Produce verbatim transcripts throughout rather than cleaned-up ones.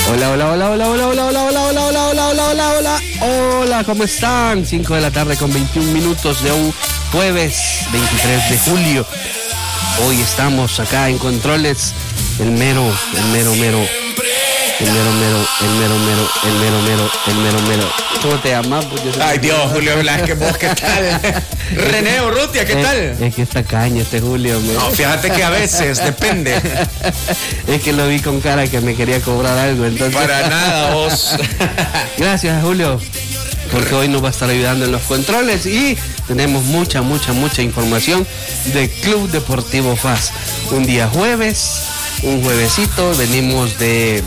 Hola, hola, hola, hola, hola, hola, hola, hola, hola, hola, hola, hola, hola, hola, hola, ¿cómo están? cinco de la tarde con veintiún minutos de un jueves veintitrés de julio. Hoy estamos acá en Controles, el mero, el mero, mero, el mero, mero, el mero, mero, el mero, mero, el mero, mero. ¿Cómo te llamas? Ay, Dios, Julio Velázquez, vos, ¿qué tal? René Urrutia, ¿qué tal? Es, es que está caña este Julio. Me... No, fíjate que a veces, depende. Es que lo vi con cara que me quería cobrar algo, entonces... Para nada, vos. Gracias, Julio, porque hoy nos va a estar ayudando en los controles y tenemos mucha, mucha, mucha información de Club Deportivo F A S. Un día jueves, un juevesito, venimos de...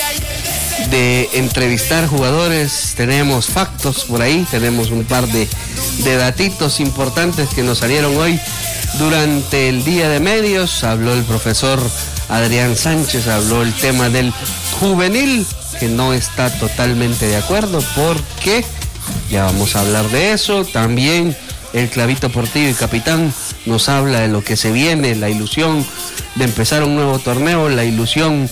de entrevistar jugadores, tenemos factos por ahí, tenemos un par de, de datitos importantes que nos salieron hoy durante el día de medios. Habló el profesor Adrián Sánchez, habló el tema del juvenil, que no está totalmente de acuerdo, porque ya vamos a hablar de eso. También el Clavito Portillo y capitán nos habla de lo que se viene, la ilusión de empezar un nuevo torneo, la ilusión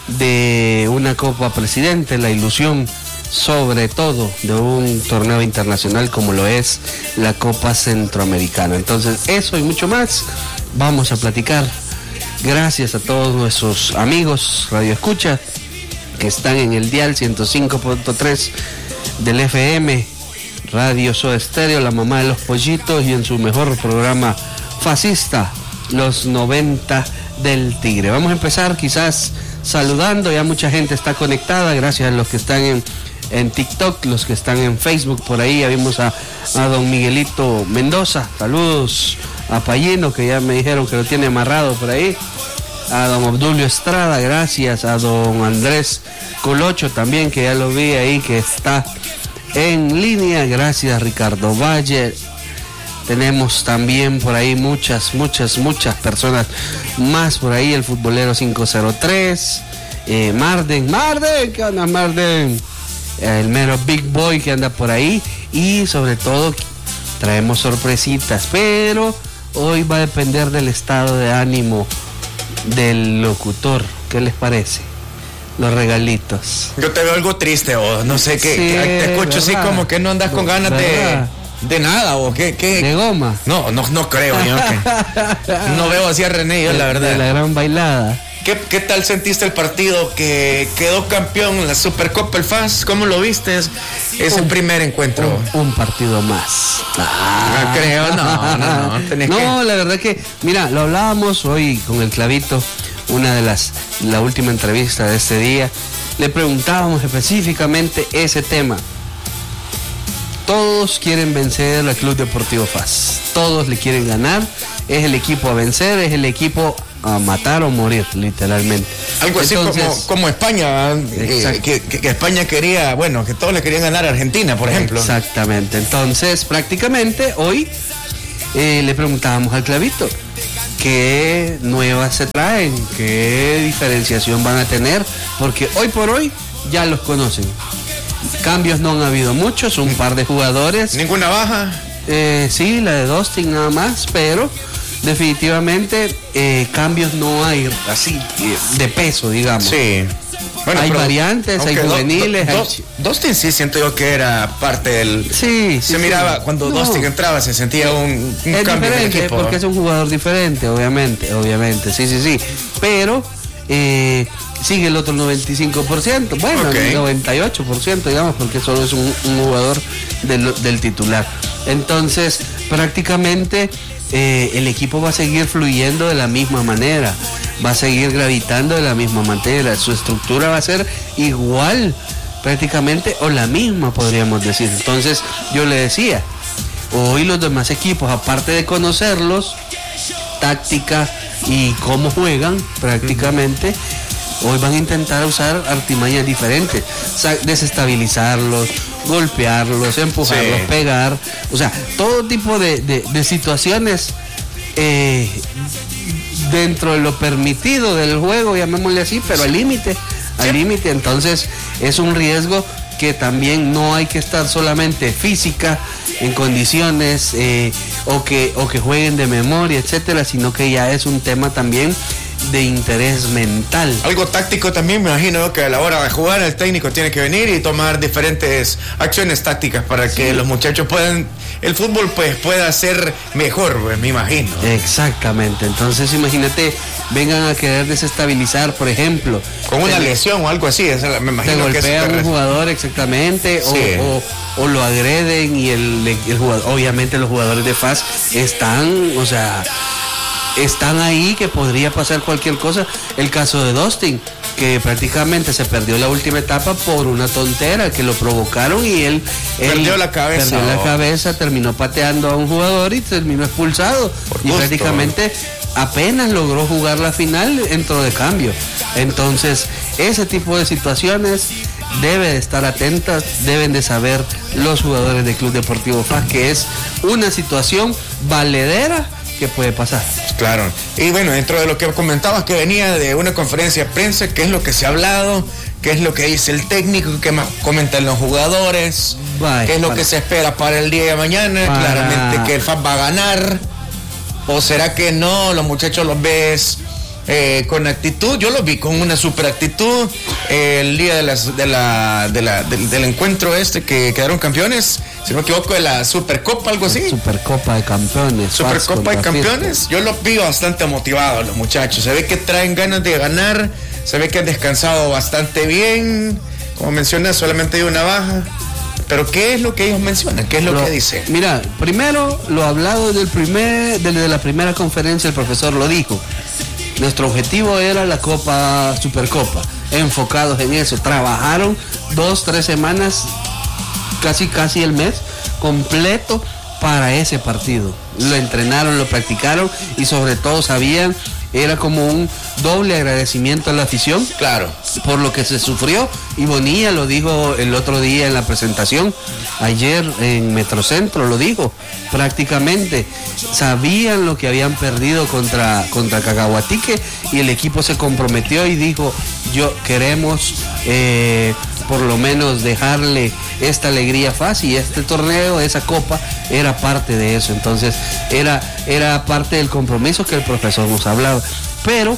de una Copa Presidente, la ilusión sobre todo de un torneo internacional como lo es la Copa Centroamericana. Entonces, eso y mucho más vamos a platicar. Gracias a todos nuestros amigos Radio Escucha que están en el dial ciento cinco punto tres del F M, Radio Soda Estéreo, la mamá de los pollitos, y en su mejor programa fascista, los noventa del Tigre. Vamos a empezar quizás saludando, ya mucha gente está conectada, gracias a los que están en, en TikTok, los que están en Facebook, por ahí ya vimos a, a don Miguelito Mendoza, saludos a Payino, que ya me dijeron que lo tiene amarrado por ahí, a don Obdulio Estrada, gracias, a don Andrés Colocho también, que ya lo vi ahí, que está en línea, gracias Ricardo Valle. Tenemos también por ahí muchas, muchas, muchas personas más por ahí. El futbolero cinco cero tres, eh, Marden, Marden, ¿qué onda Marden? El mero Big Boy que anda por ahí. Y sobre todo traemos sorpresitas, pero hoy va a depender del estado de ánimo del locutor. ¿Qué les parece? Los regalitos. Yo te veo algo triste, vos, no sé qué, Sí, te escucho ¿verdad? Así como que no andas con ganas de... De nada, o qué, qué. De goma. No, no, no creo yo que. No veo así a René, yo, la verdad. De la gran bailada. ¿Qué, ¿Qué tal sentiste el partido que quedó campeón en la Supercopa el F A S? ¿Cómo lo viste? Es el primer encuentro. Un, un partido más. Ah, no creo, no, no, no. Tenés no, que... la verdad que, mira, lo hablábamos hoy con el Clavito, una de las, la última entrevista de este día. Le preguntábamos específicamente ese tema. Todos quieren vencer al Club Deportivo F A S. Todos le quieren ganar. Es el equipo a vencer, es el equipo a matar o morir, literalmente. Algo así. Entonces, como, como España, eh, que, que, que España quería, bueno, que todos le querían ganar a Argentina, por ejemplo. Exactamente. Entonces, prácticamente hoy eh, le preguntábamos al Clavito qué nuevas se traen, qué diferenciación van a tener, porque hoy por hoy ya los conocen. Cambios no han habido muchos, un par de jugadores. ¿Ninguna baja? Eh, sí, la de Dustin nada más, pero definitivamente eh, cambios no hay así eh, de peso, digamos. Sí. Bueno, hay pero, variantes, hay juveniles. Do, do, hay... Dustin sí siento yo que era parte del... Sí, sí. Se miraba, sí. cuando no. Dustin entraba se sentía un, un es cambio diferente, del equipo. Porque es un jugador diferente, obviamente, obviamente, sí, sí, sí. Pero... Eh, sigue el otro noventa y cinco por ciento, bueno, okay. El noventa y ocho por ciento, digamos, porque solo es un, un jugador del, del titular. Entonces, prácticamente eh, el equipo va a seguir fluyendo de la misma manera, va a seguir gravitando de la misma manera, su estructura va a ser igual, prácticamente, o la misma, podríamos decir. Entonces, yo le decía, hoy los demás equipos, aparte de conocerlos, táctica y cómo juegan, prácticamente, hoy van a intentar usar artimañas diferentes, o sea, desestabilizarlos, golpearlos, empujarlos, sí. pegar, o sea, todo tipo de, de, de situaciones eh, dentro de lo permitido del juego, llamémosle así, pero al límite, al límite. Entonces es un riesgo que también no hay que estar solamente física en condiciones eh, o que o que jueguen de memoria, etcétera, sino que ya es un tema también de interés mental. Algo táctico también, me imagino que a la hora de jugar el técnico tiene que venir y tomar diferentes acciones tácticas para que sí. los muchachos puedan, el fútbol pues pueda ser mejor, pues, me imagino. Exactamente, entonces imagínate, vengan a querer desestabilizar, por ejemplo. Con una te, lesión o algo así, me imagino te que golpean un jugador exactamente, sí. o, o, o lo agreden y el, el jugador, obviamente los jugadores de F A S están, o sea... están ahí, que podría pasar cualquier cosa. El caso de Dustin, que prácticamente se perdió la última etapa por una tontera que lo provocaron y él, él perdió la cabeza perdió la cabeza, terminó pateando a un jugador y terminó expulsado por y gusto. Prácticamente apenas logró jugar la final, entró de cambio. Entonces ese tipo de situaciones debe de estar atentas, deben de saber los jugadores del Club Deportivo F A S que es una situación valedera que puede pasar. Claro, y bueno, dentro de lo que comentabas que venía de una conferencia de prensa, qué es lo que se ha hablado, qué es lo que dice el técnico, qué más comentan los jugadores, Bye, qué es lo para... que se espera para el día de mañana, para... claramente que el F A S va a ganar, o será que no, los muchachos los ves eh, con actitud. Yo los vi con una super actitud eh, el día de las, de la, de la, del, del encuentro este que quedaron campeones, si no me equivoco, de la Supercopa, algo así. Supercopa de Campeones. Supercopa de Campeones. Yo los vi bastante motivados los muchachos. Se ve que traen ganas de ganar, se ve que han descansado bastante bien. Como mencionas, solamente hay una baja. Pero ¿qué es lo que ellos mencionan? ¿Qué es lo, lo que dicen? Mira, primero lo hablado del primer, desde la primera conferencia, el profesor lo dijo. Nuestro objetivo era la Copa, Supercopa, enfocados en eso. Trabajaron dos, tres semanas, casi casi el mes completo para ese partido. Lo entrenaron, lo practicaron y sobre todo sabían, era como un doble agradecimiento a la afición. Claro. Por lo que se sufrió, y Bonilla lo dijo el otro día en la presentación, ayer en Metrocentro lo dijo, prácticamente sabían lo que habían perdido contra, contra Cacahuatique y el equipo se comprometió y dijo, yo queremos eh, por lo menos dejarle esta alegría fácil, y este torneo, esa copa era parte de eso. Entonces era, era parte del compromiso que el profesor nos hablaba. Pero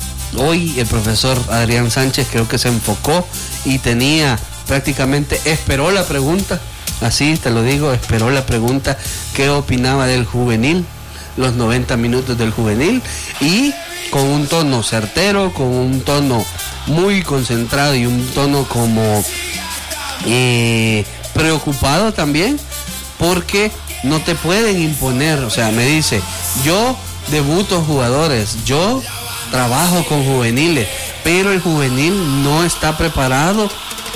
hoy el profesor Adrián Sánchez creo que se enfocó y tenía prácticamente, esperó la pregunta, así te lo digo, esperó la pregunta, qué opinaba del juvenil, los noventa minutos del juvenil, y con un tono certero, con un tono muy concentrado y un tono como eh, preocupado también, porque no te pueden imponer. O sea, me dice, yo debuto jugadores, yo trabajo con juveniles, pero el juvenil no está preparado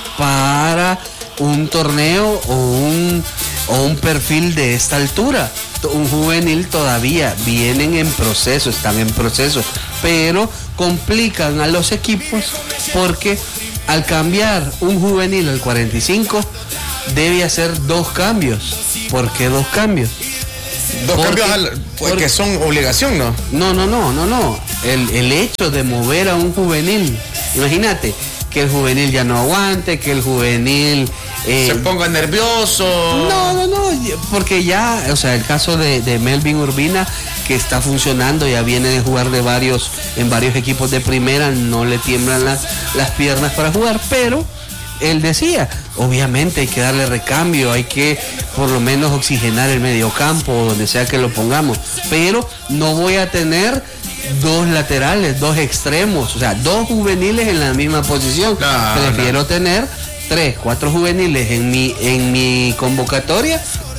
para un torneo o un, o un perfil de esta altura. Un juvenil todavía vienen en proceso, están en proceso, pero complican a los equipos porque al cambiar un juvenil al cuarenta y cinco debe hacer dos cambios. ¿Por qué dos cambios? Dos porque, cambios al, pues, porque son obligación, ¿no? No, no, no, no, no. El, el hecho de mover a un juvenil, imagínate, que el juvenil ya no aguante, que el juvenil eh, se ponga nervioso. No, no, no, porque ya, o sea, el caso de, de Melvin Urbina, que está funcionando, ya viene de jugar de varios, en varios equipos de primera, no le tiemblan las, las piernas para jugar, pero él decía, obviamente hay que darle recambio, hay que por lo menos oxigenar el mediocampo, donde sea que lo pongamos, pero no voy a tener dos laterales, dos extremos, o sea, dos juveniles en la misma posición. No, Prefiero no. tener tres, cuatro juveniles en mi, en mi convocatoria,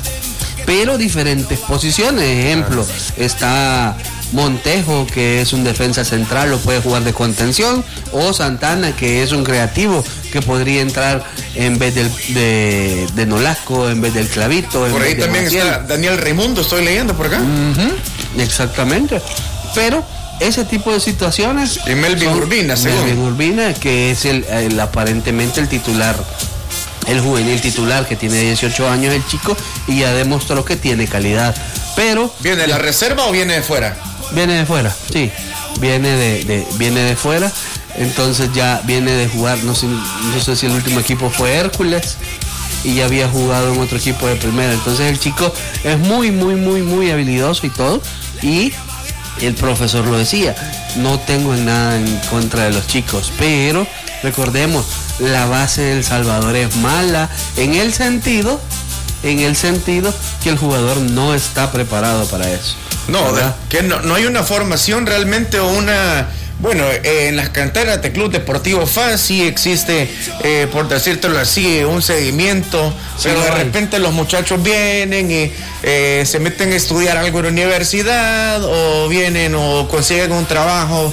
pero diferentes posiciones. Ejemplo, está Montejo, que es un defensa central, lo puede jugar de contención, o Santana, que es un creativo, que podría entrar en vez del, de, de Nolasco, en vez del Clavito. Por ahí también Maciel. Está Daniel Raimundo, estoy leyendo por acá. Uh-huh, exactamente. Pero ese tipo de situaciones. Y Melvin Urbina, según. Melvin Urbina, que es el, el aparentemente el titular, el juvenil titular, que tiene dieciocho años el chico, y ya demostró que tiene calidad. Pero. ¿Viene de la reserva o viene de fuera? Viene de fuera, sí. Viene de, de, viene de fuera. Entonces ya viene de jugar, no sé, no sé si el último equipo fue Hércules, y ya había jugado en otro equipo de primera. Entonces el chico es muy, muy, muy, muy habilidoso y todo. Y el profesor lo decía, no tengo nada en contra de los chicos, pero recordemos, la base de El Salvador es mala en el sentido, en el sentido que el jugador no está preparado para eso. No, de, que no, no hay una formación realmente o una... Bueno, eh, en las canteras de Club Deportivo F A S sí existe, eh, por decírtelo así, un seguimiento, sí, pero de repente los muchachos vienen y eh, se meten a estudiar algo en la universidad o vienen o consiguen un trabajo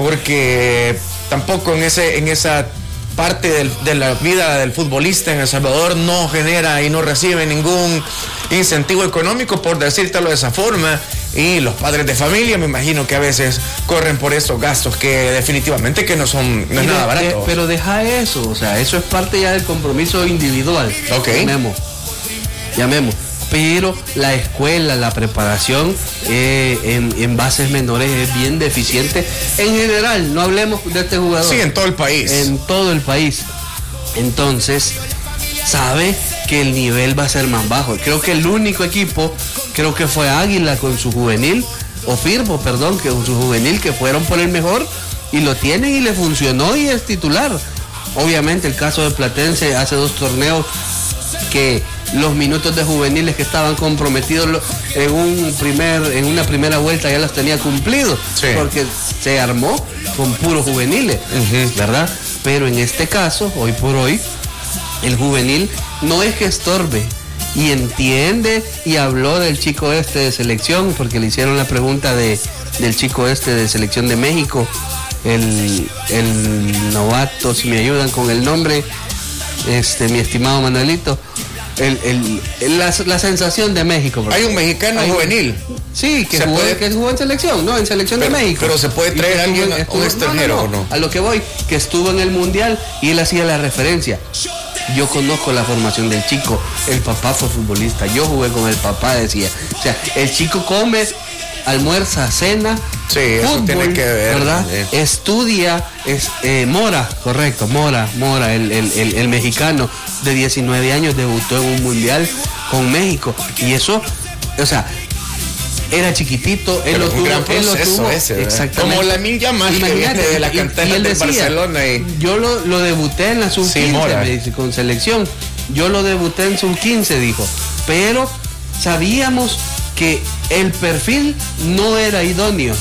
porque tampoco en ese en esa parte del, de la vida del futbolista en El Salvador no genera y no recibe ningún incentivo económico, por decírtelo de esa forma, y los padres de familia me imagino que a veces corren por esos gastos que definitivamente que no son no es nada barato. De, pero deja eso, o sea, eso es parte ya del compromiso individual. Ok. Llamemos, llamemos. Pero la escuela, la preparación eh, en, en bases menores es bien deficiente en general, no hablemos de este jugador. Sí, en todo el país. En todo el país. Entonces, sabe que el nivel va a ser más bajo. Creo que el único equipo, creo que fue Águila con su juvenil, o Firpo, perdón, que con su juvenil, que fueron por el mejor y lo tienen y le funcionó y es titular. Obviamente el caso de Platense hace dos torneos que los minutos de juveniles que estaban comprometidos en un primer en una primera vuelta ya los tenía cumplidos, sí, porque se armó con puros juveniles, uh-huh, ¿verdad? Pero en este caso, hoy por hoy, el juvenil no es que estorbe y entiende, y habló del chico este de selección, porque le hicieron la pregunta de del chico este de selección de México, el, el novato, si me ayudan con el nombre, este mi estimado Manuelito. El, el, el, la, la sensación de México. Hay un mexicano hay, juvenil. Sí, que jugó, puede, que jugó en selección, ¿no? En selección pero, de México. Pero se puede traer a alguien, estuvo, un extranjero, no, no, no. ¿o no? A lo que voy, que estuvo en el Mundial y él hacía la referencia. Yo conozco la formación del chico, el papá fue futbolista, yo jugué con el papá, decía. O sea, el chico come, almuerza, cena, sí, eso fútbol, tiene que ver, ¿verdad? Sí. Estudia, es, eh, Mora, correcto, Mora, Mora, el, el, el, el mexicano de diecinueve años debutó en un mundial con México y eso, o sea, era chiquitito, él pero lo tuvo, gran él lo tuvo, ese, exactamente. Como Lamine Yamal que viene de la cantera de Barcelona. Y... Yo lo, lo debuté en la sub quince, sí, me dice, con selección. Yo lo debuté en sub quince, dijo. Pero sabíamos que el perfil no era idóneo.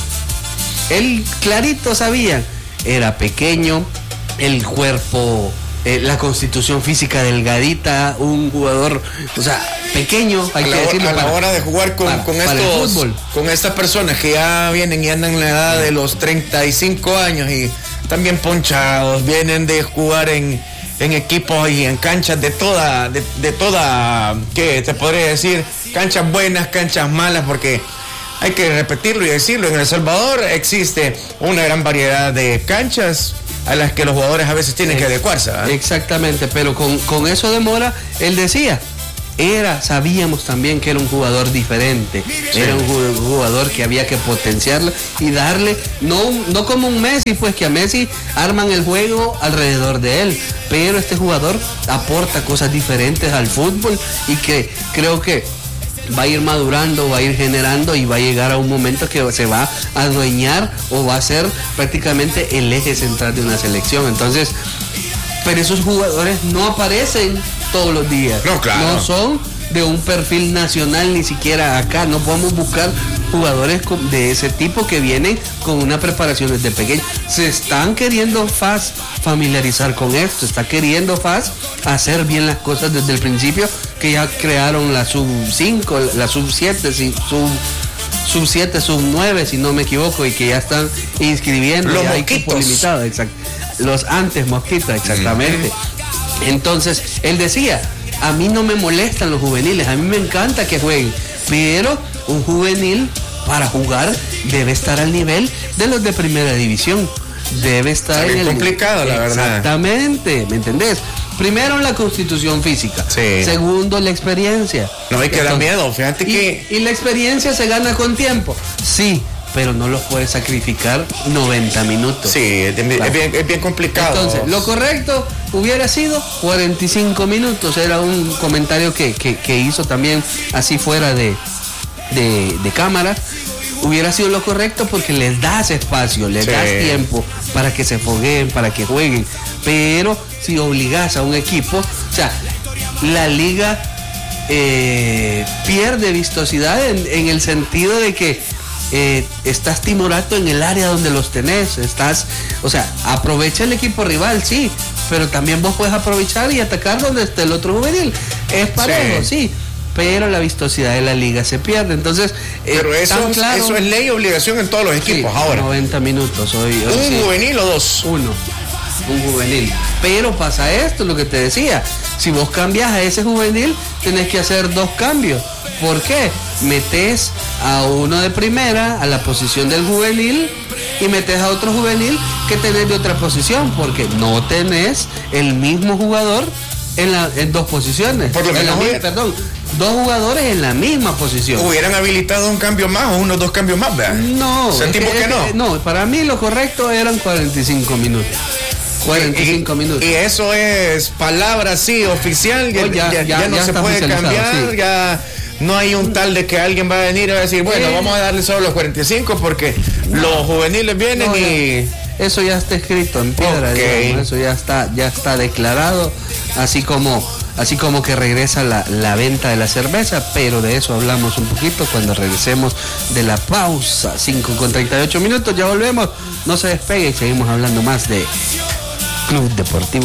Él clarito sabía, era pequeño, el cuerpo, eh, la constitución física delgadita, un jugador, o sea, pequeño, hay a que la, decirlo. A para, la hora de jugar con, para, con para estos, con estas personas que ya vienen y andan en la edad de los treinta y cinco años y también ponchados, vienen de jugar en, en equipos y en canchas de toda, de, de toda, ¿qué te podría decir? Canchas buenas, canchas malas, porque hay que repetirlo y decirlo, en El Salvador existe una gran variedad de canchas a las que los jugadores a veces tienen que adecuarse, ¿eh? Exactamente, pero con, con eso de Mora, él decía, era, sabíamos también que era un jugador diferente, sí, era un jugador que había que potenciarlo y darle, no, no como un Messi, pues que a Messi arman el juego alrededor de él, pero este jugador aporta cosas diferentes al fútbol y que creo que va a ir madurando, va a ir generando y va a llegar a un momento que se va a adueñar o va a ser prácticamente el eje central de una selección. Entonces, pero esos jugadores no aparecen todos los días. No, claro. No son de un perfil nacional, ni siquiera acá. No podemos buscar jugadores de ese tipo que vienen con una preparación desde pequeño. Se están queriendo F A S familiarizar con esto, está queriendo F A S hacer bien las cosas desde el principio, que ya crearon la sub cinco, la sub siete, sub sub siete, sub nueve, si no me equivoco, y que ya están inscribiendo. Los ya mosquitos. Limitado, exacto. Los antes mosquitos, exactamente. Mm. Entonces, él decía, a mí no me molestan los juveniles, a mí me encanta que jueguen, pero un juvenil para jugar debe estar al nivel de los de primera división. Debe estar en el complicado, la verdad. Exactamente, ¿me entendés? Primero la constitución física, sí. Segundo la experiencia. No hay que dar miedo, fíjate y, que... Y la experiencia se gana con tiempo, sí, pero no los puedes sacrificar noventa minutos. Sí, es, de, claro. es, bien, es bien complicado. Entonces, lo correcto hubiera sido cuarenta y cinco minutos, era un comentario que, que, que hizo también así fuera de, de, de cámara. hubiera sido lo correcto porque les das espacio, les sí. das tiempo para que se fogueen, para que jueguen. Pero si obligas a un equipo, o sea, la liga eh, pierde vistosidad en, en el sentido de que eh, estás timorato en el área donde los tenés, estás, o sea, aprovecha el equipo rival, sí, pero también vos puedes aprovechar y atacar donde esté el otro juvenil. Es parejo, sí, sí, pero la vistosidad de la liga se pierde. Entonces, pero eh, eso, claro, eso es ley y obligación en todos los equipos. Sí, ahora noventa minutos hoy, hoy un sí. juvenil o dos, uno un juvenil. Pero pasa esto, lo que te decía, si vos cambias a ese juvenil, tenés que hacer dos cambios. ¿Por qué? Metés a uno de primera a la posición del juvenil y metés a otro juvenil que tenés de otra posición, porque no tenés el mismo jugador en, la, en dos posiciones. Por lo menos, la, perdón, dos jugadores en la misma posición. Hubieran habilitado un cambio más o unos dos cambios más, ¿verdad? No. ¿Sentí por qué no? No, para mí lo correcto eran cuarenta y cinco minutos. cuarenta y cinco y, minutos. Y eso es palabra sí, oficial, ya, oh, ya, ya, ya, ya no ya se puede cambiar, sí. Ya no hay un tal de que alguien va a venir a decir, bueno, eh, vamos a darle solo los cuarenta y cinco porque no, los juveniles vienen no, y... Eso ya está escrito en piedra, okay. Digamos, eso ya está, ya está declarado, así como, así como que regresa la, la venta de la cerveza, pero de eso hablamos un poquito cuando regresemos de la pausa. Cinco con treinta y ocho minutos, ya volvemos, no se despegue y seguimos hablando más de Club Deportivo